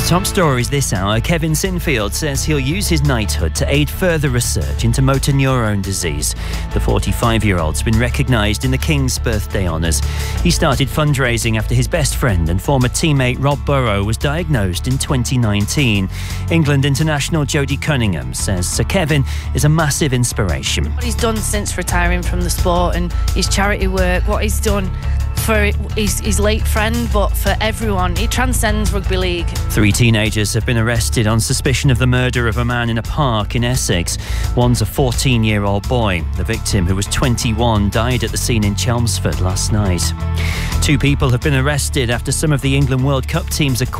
Top stories this hour. Kevin Sinfield says he'll use his knighthood to aid further research into motor neurone disease. The 45-year-old's been recognised in the King's birthday honours. He started fundraising after his best friend and former teammate Rob Burrow was diagnosed in 2019. England international Jodie Cunningham says Sir Kevin is a massive inspiration. What he's done since retiring from the sport and his charity work, what he's done for his late friend, but for everyone. It transcends rugby league. 3 teenagers have been arrested on suspicion of the murder of a man in a park in Essex. One's a 14-year-old boy. The victim, who was 21, died at the scene in Chelmsford last night. 2 people have been arrested after some of the England World Cup teams are